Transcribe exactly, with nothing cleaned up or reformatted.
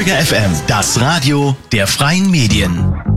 Träger F M, das Radio der freien Medien.